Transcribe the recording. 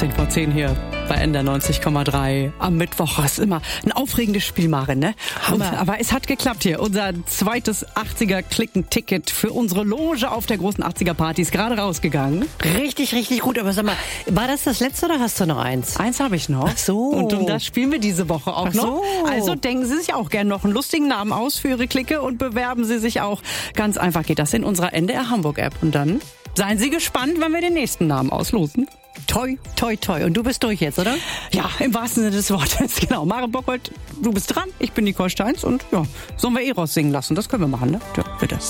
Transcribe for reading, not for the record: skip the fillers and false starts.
18 vor 10 hier bei NDR 90,3 am Mittwoch. Das ist immer ein aufregendes Spiel, Maren, ne? Aber es hat geklappt hier. Unser zweites 80er-Klicken-Ticket für unsere Loge auf der großen 80er-Party ist gerade rausgegangen. Richtig, richtig gut. Aber sag mal, war das letzte oder hast du noch eins? Eins habe ich noch. Ach so. Und um das spielen wir diese Woche auch noch. Also denken Sie sich auch gerne noch einen lustigen Namen aus für Ihre Clique und bewerben Sie sich auch. Ganz einfach geht das in unserer NDR Hamburg-App. Und dann seien Sie gespannt, wenn wir den nächsten Namen auslosen. Toi, toi, toi. Und du bist durch jetzt, oder? Ja, im wahrsten Sinne des Wortes. Genau. Maren Bockholt, du bist dran. Ich bin Nicole Steins und ja, sollen wir Eros singen lassen? Das können wir machen, ne? Ja, bitte.